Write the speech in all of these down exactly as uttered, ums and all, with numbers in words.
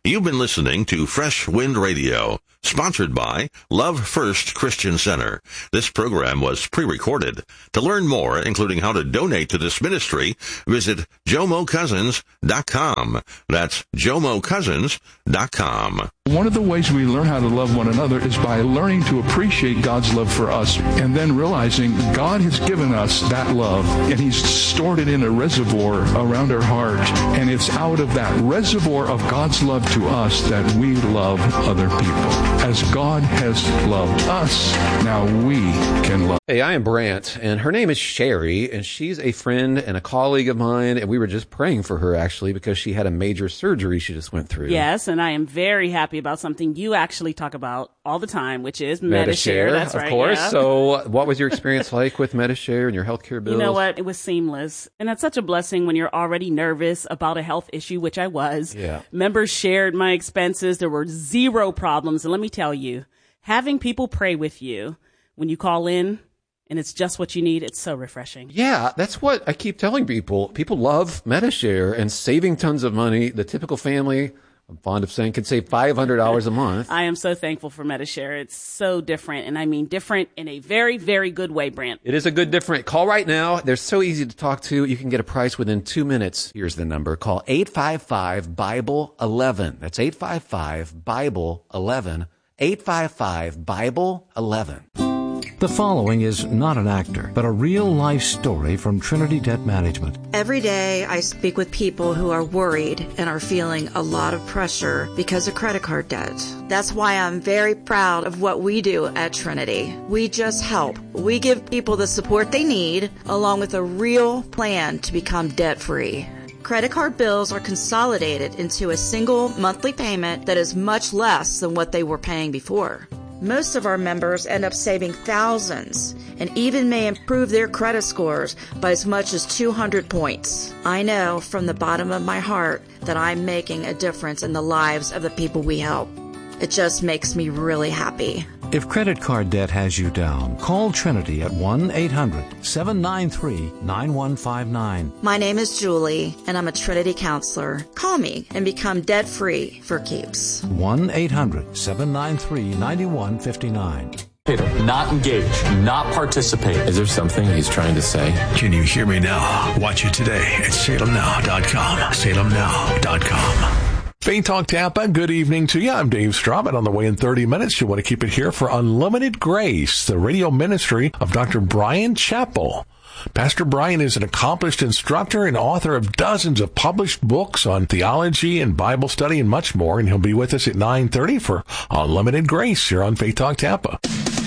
You've been listening to Fresh Wind Radio, sponsored by Love First Christian Center. This program was pre-recorded. To learn more, including how to donate to this ministry, visit jomo cousins dot com. That's jomo cousins dot com. One of the ways we learn how to love one another is by learning to appreciate God's love for us, and then realizing God has given us that love, and He's stored it in a reservoir around our heart, and it's out of that reservoir of God's love to us that we love other people. As God has loved us, now we can love. Hey, I am Brant, and her name is Sherry, and she's a friend and a colleague of mine, and we were just praying for her, actually, because she had a major surgery she just went through. Yes, and I am very happy about something you actually talk about all the time, which is Medi-Share. Medi-Share, That's of right, course. yeah. So what was your experience like with Medi-Share and your healthcare bills? You know what? It was seamless. And that's such a blessing when you're already nervous about a health issue, which I was. Yeah. Members shared my expenses. There were zero problems. And let me tell you, having people pray with you when you call in and it's just what you need, it's so refreshing. Yeah, that's what I keep telling people. People love Medi-Share and saving tons of money. The typical family, I'm fond of saying, can save five hundred dollars a month. I am so thankful for Medi-Share. It's so different, and I mean different in a very, very good way, Brant. It is a good different. Call right now. They're so easy to talk to. You can get a price within two minutes. Here's the number. Call eight five five, Bible eleven. That's eight five five, Bible eleven. eight five five, Bible eleven. The following is not an actor, but a real-life story from Trinity Debt Management. Every day I speak with people who are worried and are feeling a lot of pressure because of credit card debt. That's why I'm very proud of what we do at Trinity. We just help. We give people the support they need, along with a real plan to become debt-free. Credit card bills are consolidated into a single monthly payment that is much less than what they were paying before. Most of our members end up saving thousands and even may improve their credit scores by as much as two hundred points. I know from the bottom of my heart that I'm making a difference in the lives of the people we help. It just makes me really happy. If credit card debt has you down, call Trinity at one eight hundred, seven nine three, nine one five nine. My name is Julie, and I'm a Trinity counselor. Call me and become debt-free for keeps. one eight hundred, seven nine three, nine one five nine. Not engage, not participate. Is there something he's trying to say? Can you hear me now? Watch it today at salem now dot com. salem now dot com. Faith Talk Tampa, good evening to you. I'm Dave Straub, and on the way in thirty minutes, you want to keep it here for Unlimited Grace, the radio ministry of Doctor Bryan Chapell. Pastor Bryan is an accomplished instructor and author of dozens of published books on theology and Bible study and much more, and he'll be with us at nine thirty for Unlimited Grace here on Faith Talk Tampa.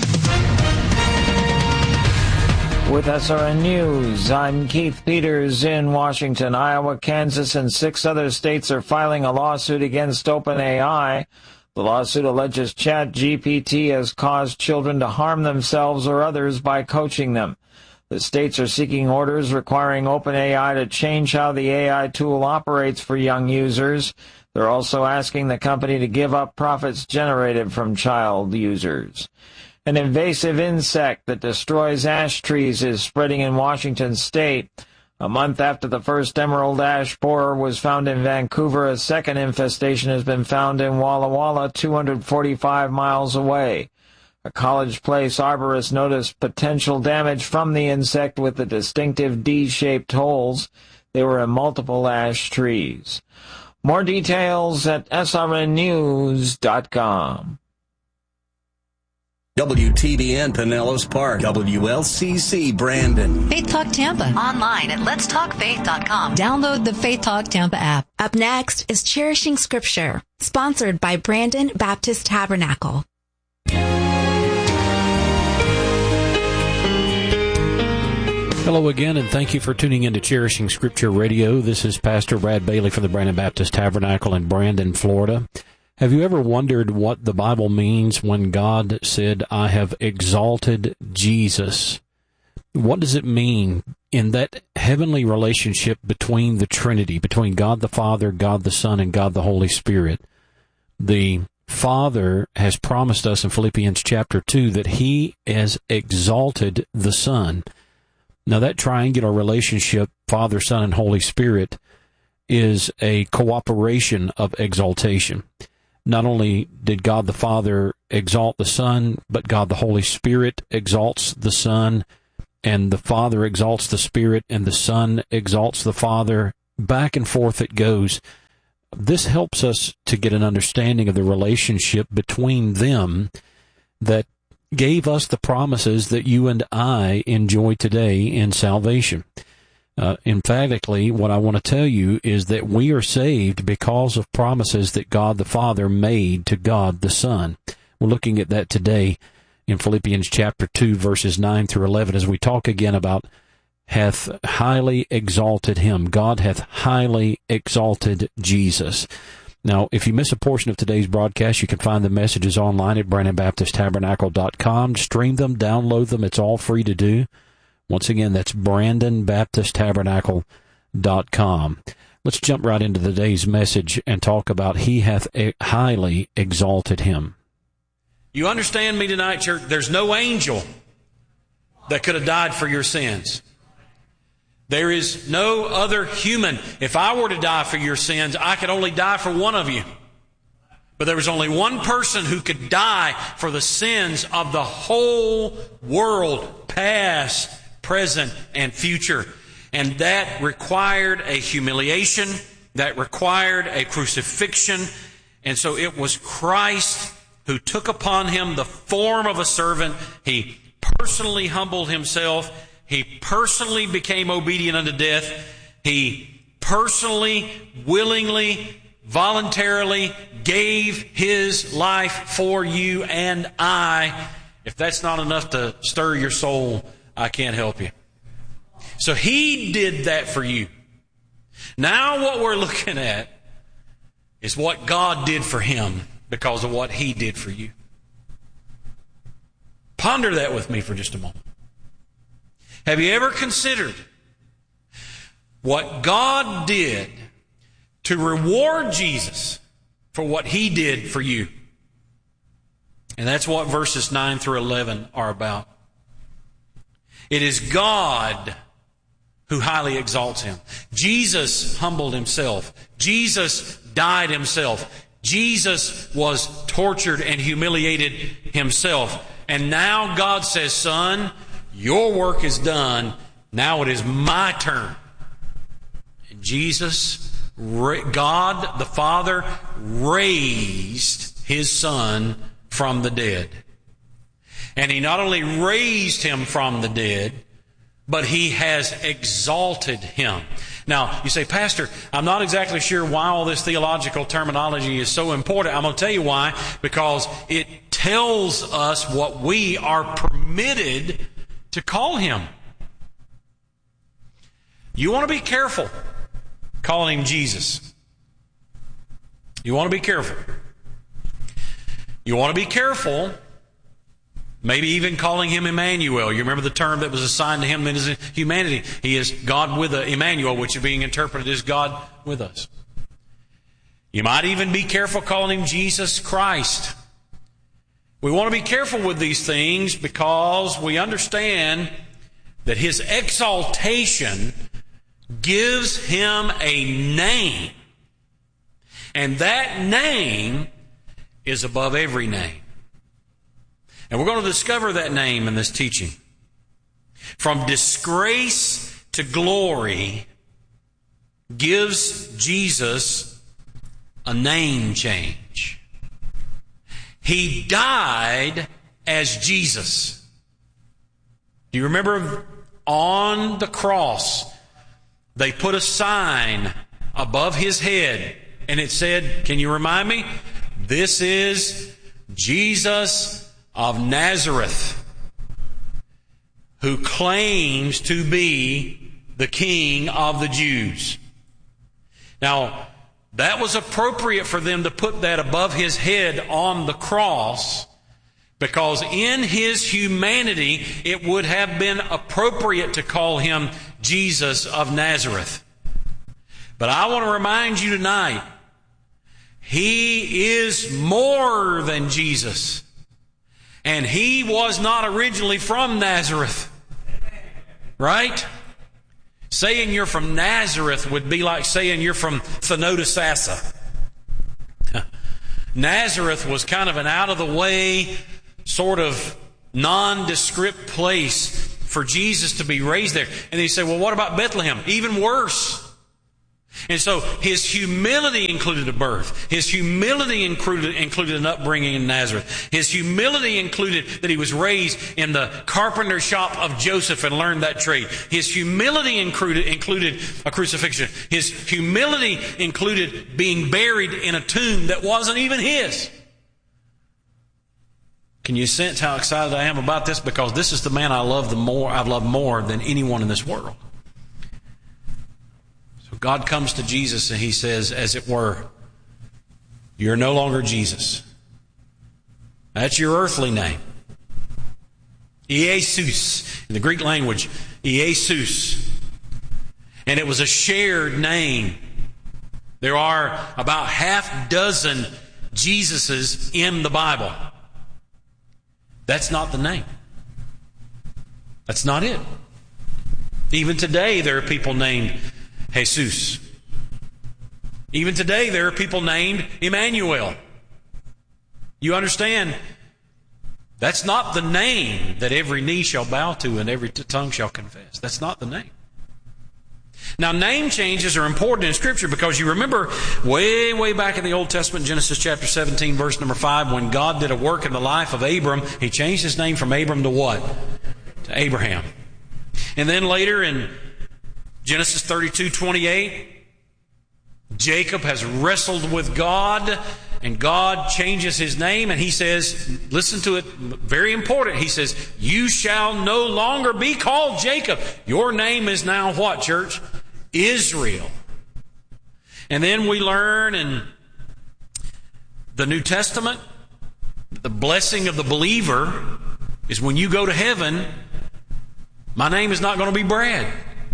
With S R N News, I'm Keith Peters in Washington. Iowa, Kansas, and six other states are filing a lawsuit against OpenAI. The lawsuit alleges ChatGPT has caused children to harm themselves or others by coaching them. The states are seeking orders requiring OpenAI to change how the A I tool operates for young users. They're also asking the company to give up profits generated from child users. An invasive insect that destroys ash trees is spreading in Washington state. A month after the first emerald ash borer was found in Vancouver, a second infestation has been found in Walla Walla, two hundred forty-five miles away. A College Place arborist noticed potential damage from the insect with the distinctive D-shaped holes. They were in multiple ash trees. More details at S R N news dot com. W T B N Pinellas Park, W L C C Brandon. Faith Talk Tampa. Online at lets talk faith dot com. Download the Faith Talk Tampa app. Up next is Cherishing Scripture, sponsored by Brandon Baptist Tabernacle. Hello again, and thank you for tuning in to Cherishing Scripture Radio. This is Pastor Brad Bailey from the Brandon Baptist Tabernacle in Brandon, Florida. Have you ever wondered what the Bible means when God said, I have exalted Jesus? What does it mean in that heavenly relationship between the Trinity, between God the Father, God the Son, and God the Holy Spirit? The Father has promised us in Philippians chapter two that He has exalted the Son. Now, that triangular relationship, Father, Son, and Holy Spirit, is a cooperation of exaltation. Not only did God the Father exalt the Son, but God the Holy Spirit exalts the Son, and the Father exalts the Spirit, and the Son exalts the Father. Back and forth it goes. This helps us to get an understanding of the relationship between them that gave us the promises that you and I enjoy today in salvation. Uh, emphatically, what I want to tell you is that we are saved because of promises that God the Father made to God the Son. We're looking at that today in Philippians chapter two, verses nine through eleven, as we talk again about hath highly exalted him. God hath highly exalted Jesus. Now, if you miss a portion of today's broadcast, you can find the messages online at brandon baptist tabernacle dot com. Stream them, download them. It's all free to do. Once again, that's brandon baptist tabernacle dot com. Let's jump right into today's message and talk about he hath highly exalted him. You understand me tonight, church? There's no angel that could have died for your sins. There is no other human. If I were to die for your sins, I could only die for one of you. But there was only one person who could die for the sins of the whole world, past, present, and future. And that required a humiliation. That required a crucifixion. And so it was Christ who took upon him the form of a servant. He personally humbled himself. He personally became obedient unto death. He personally, willingly, voluntarily gave his life for you and I. If that's not enough to stir your soul, I can't help you. So he did that for you. Now what we're looking at is what God did for him because of what he did for you. Ponder that with me for just a moment. Have you ever considered what God did to reward Jesus for what he did for you? And that's what verses nine through eleven are about. It is God who highly exalts him. Jesus humbled himself. Jesus died himself. Jesus was tortured and humiliated himself. And now God says, son, your work is done. Now it is my turn. And Jesus, God the Father, raised his Son from the dead. And he not only raised him from the dead, but he has exalted him. Now, you say, Pastor, I'm not exactly sure why all this theological terminology is so important. I'm going to tell you why. Because it tells us what we are permitted to call him. You want to be careful calling him Jesus. You want to be careful. You want to be careful maybe even calling him Emmanuel. You remember the term that was assigned to him in his humanity. He is God with us, Emmanuel, which is being interpreted as God with us. You might even be careful calling him Jesus Christ. We want to be careful with these things because we understand that his exaltation gives him a name. And that name is above every name. And we're going to discover that name in this teaching. From disgrace to glory gives Jesus a name change. He died as Jesus. Do you remember on the cross, they put a sign above his head and it said, can you remind me? This is Jesus of Nazareth, who claims to be the King of the Jews. Now, that was appropriate for them to put that above his head on the cross, because in his humanity, it would have been appropriate to call him Jesus of Nazareth. But I want to remind you tonight, he is more than Jesus. And he was not originally from Nazareth. Right? Saying you're from Nazareth would be like saying you're from Thanodisassa. Nazareth was kind of an out-of-the-way, sort of nondescript place for Jesus to be raised there. And they say, well, what about Bethlehem? Even worse. And so his humility included a birth. His humility included, included an upbringing in Nazareth. His humility included that he was raised in the carpenter shop of Joseph and learned that trade. His humility included, included a crucifixion. His humility included being buried in a tomb that wasn't even his. Can you sense how excited I am about this? Because this is the man I love the more, I've loved more than anyone in this world. So God comes to Jesus and he says, as it were, you're no longer Jesus. That's your earthly name. Iesus. In the Greek language, Iesus. And it was a shared name. There are about half dozen Jesuses in the Bible. That's not the name. That's not it. Even today, there are people named Jesus. Even today, there are people named Emmanuel. You understand? That's not the name that every knee shall bow to and every tongue shall confess. That's not the name. Now, name changes are important in Scripture because you remember way, way back in the Old Testament, Genesis chapter seventeen, verse number five, when God did a work in the life of Abram, He changed his name from Abram to what? To Abraham. And then later in Genesis thirty-two, twenty-eight, Jacob has wrestled with God, and God changes his name, and He says, listen to it, very important, He says, you shall no longer be called Jacob. Your name is now what, church? Israel. And then we learn in the New Testament, the blessing of the believer is when you go to heaven, my name is not going to be Brad.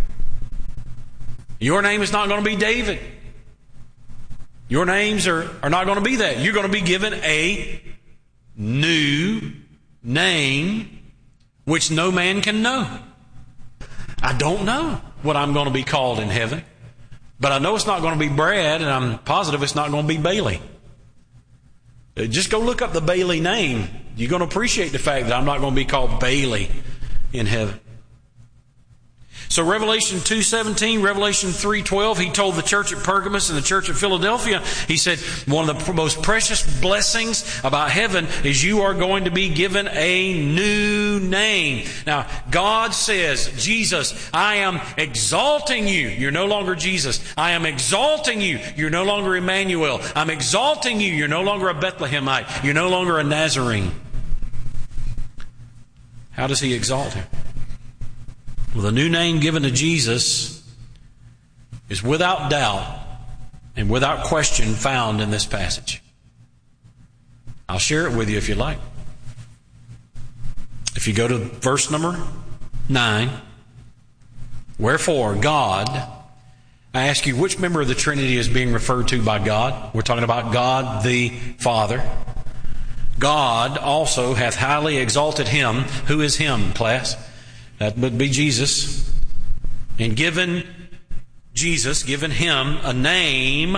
Your name is not going to be David. Your names are, are not going to be that. You're going to be given a new name which no man can know. I don't know what I'm going to be called in heaven, but I know it's not going to be Brad, and I'm positive it's not going to be Bailey. Just go look up the Bailey name. You're going to appreciate the fact that I'm not going to be called Bailey in heaven. So Revelation two seventeen, Revelation three twelve, He told the church at Pergamos and the church at Philadelphia, He said, one of the most precious blessings about heaven is you are going to be given a new name. Now, God says, Jesus, I am exalting you. You're no longer Jesus. I am exalting you. You're no longer Emmanuel. I'm exalting you. You're no longer a Bethlehemite. You're no longer a Nazarene. How does He exalt him? Well, the new name given to Jesus is without doubt and without question found in this passage. I'll share it with you if you like. If you go to verse number nine, wherefore God, I ask you, which member of the Trinity is being referred to by God? We're talking about God the Father. God also hath highly exalted Him. Who is Him, class? That would be Jesus. And given Jesus, given Him a name.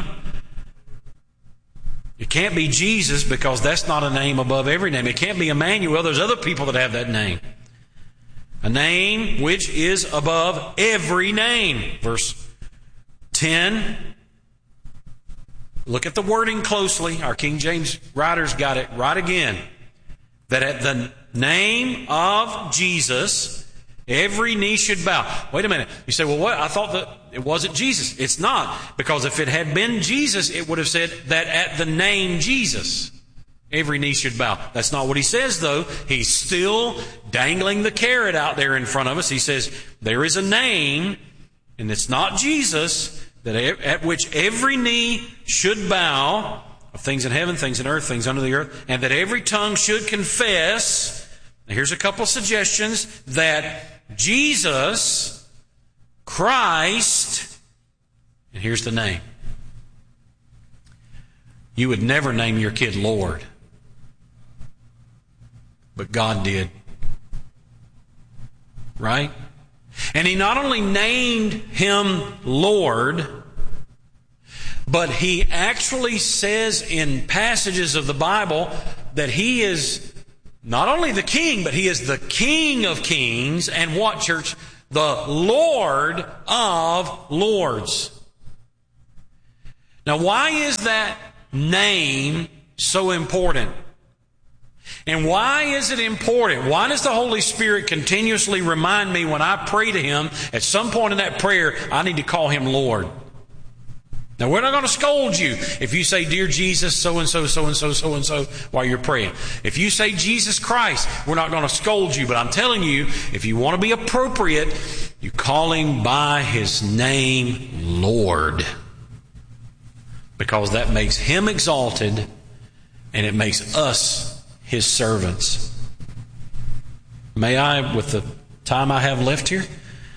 It can't be Jesus because that's not a name above every name. It can't be Emmanuel. There's other people that have that name. A name which is above every name. Verse ten. Look at the wording closely. Our King James writers got it right again. That at the name of Jesus, every knee should bow. Wait a minute. You say, well, what? I thought that it wasn't Jesus. It's not. Because if it had been Jesus, it would have said that at the name Jesus, every knee should bow. That's not what he says, though. He's still dangling the carrot out there in front of us. He says, there is a name, and it's not Jesus, that at which every knee should bow, of things in heaven, things in earth, things under the earth, and that every tongue should confess. Now, here's a couple of suggestions that Jesus, Christ, and here's the name. You would never name your kid Lord, but God did. Right? And he not only named him Lord, but he actually says in passages of the Bible that he is not only the king, but he is the King of kings and what, church? The Lord of lords. Now, why is that name so important? And why is it important? Why does the Holy Spirit continuously remind me when I pray to Him, at some point in that prayer, I need to call Him Lord? Now, we're not going to scold you if you say, Dear Jesus, so-and-so, so-and-so, so-and-so, while you're praying. If you say Jesus Christ, we're not going to scold you. But I'm telling you, if you want to be appropriate, you call Him by His name, Lord. Because that makes Him exalted, and it makes us His servants. May I, with the time I have left here,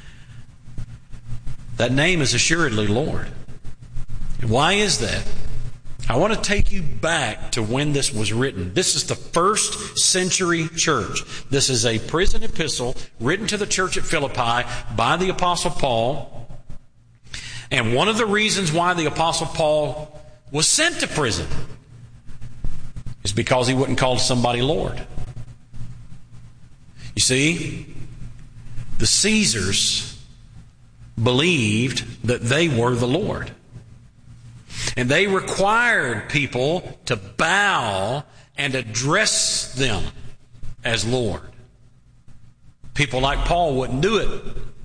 that name is assuredly Lord. And why is that? I want to take you back to when this was written. This is the first century church. This is a prison epistle written to the church at Philippi by the Apostle Paul. And one of the reasons why the Apostle Paul was sent to prison is because he wouldn't call somebody Lord. You see, the Caesars believed that they were the Lord. And they required people to bow and address them as Lord. People like Paul wouldn't do it.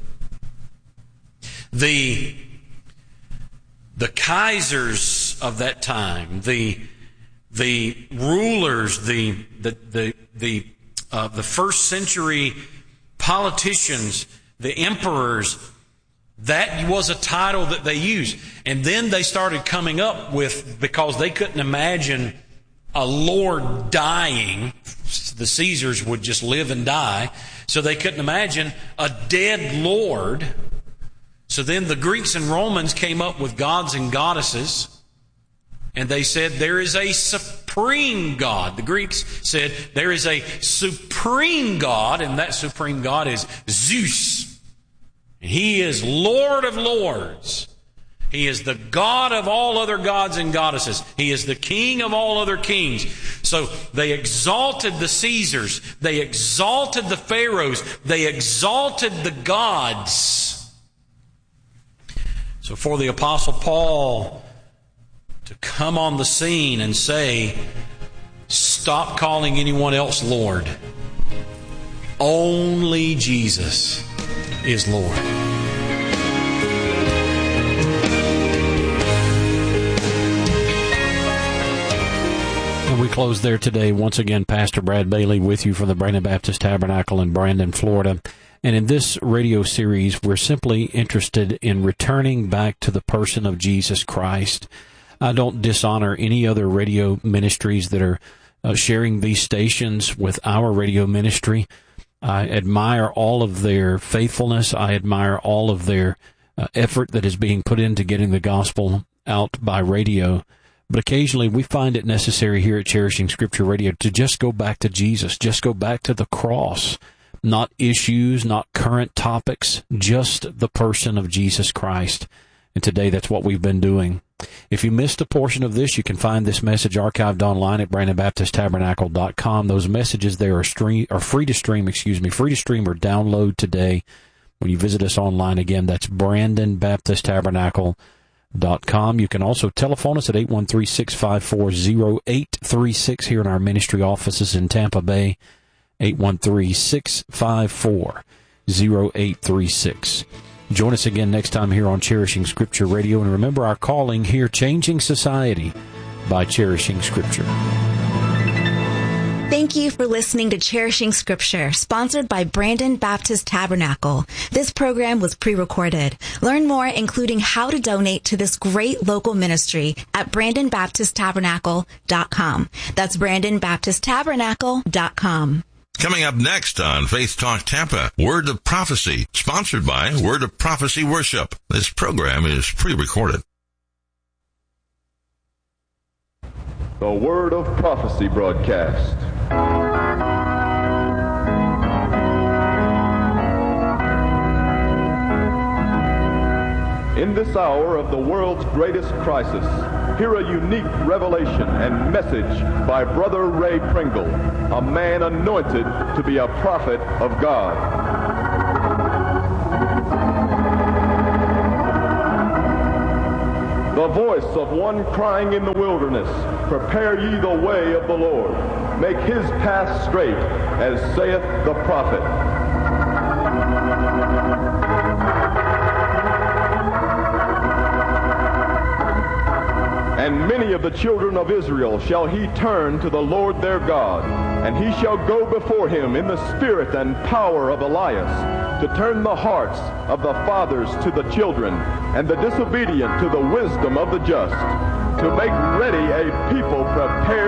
The, the Kaisers of that time, the, the rulers, the, the, the, the, uh, the first century politicians, the emperors, that was a title that they used. And then they started coming up with, because they couldn't imagine a lord dying, the Caesars would just live and die, so they couldn't imagine a dead lord. So then the Greeks and Romans came up with gods and goddesses, and they said there is a supreme God. The Greeks said there is a supreme God, and that supreme God is Zeus. He is Lord of lords. He is the God of all other gods and goddesses. He is the King of all other kings. So they exalted the Caesars. They exalted the pharaohs. They exalted the gods. So for the Apostle Paul to come on the scene and say, stop calling anyone else Lord. Only Jesus is Lord. And we close there today. Once again, Pastor Brad Bailey with you from the Brandon Baptist Tabernacle in Brandon, Florida. And in this radio series, we're simply interested in returning back to the person of Jesus Christ. I don't dishonor any other radio ministries that are uh, sharing these stations with our radio ministry. I admire all of their faithfulness. I admire all of their uh, effort that is being put into getting the gospel out by radio. But occasionally we find it necessary here at Cherishing Scripture Radio to just go back to Jesus, just go back to the cross, not issues, not current topics, just the person of Jesus Christ. And today that's what we've been doing. If you missed a portion of this, you can find this message archived online at brandon baptist tabernacle dot com. Those messages there are stream are free to stream, excuse me, free to stream or download today when you visit us online. Again, that's brandon baptist tabernacle dot com. You can also telephone us at eight one three, six five four, zero eight three six here in our ministry offices in Tampa Bay, eight one three, six five four, zero eight three six. Join us again next time here on Cherishing Scripture Radio. And remember our calling here, Changing Society by Cherishing Scripture. Thank you for listening to Cherishing Scripture, sponsored by Brandon Baptist Tabernacle. This program was pre-recorded. Learn more, including how to donate to this great local ministry at brandon baptist tabernacle dot com. That's brandon baptist tabernacle dot com. Coming up next on Faith Talk Tampa, Word of Prophecy, sponsored by Word of Prophecy Worship. This program is pre-recorded. The Word of Prophecy broadcast. In this hour of the world's greatest crisis, hear a unique revelation and message by Brother Ray Pringle, a man anointed to be a prophet of God. The voice of one crying in the wilderness, prepare ye the way of the Lord. Make his path straight, as saith the prophet. And many of the children of Israel shall he turn to the Lord their God, and he shall go before him in the spirit and power of Elias, to turn the hearts of the fathers to the children, and the disobedient to the wisdom of the just, to make ready a people prepared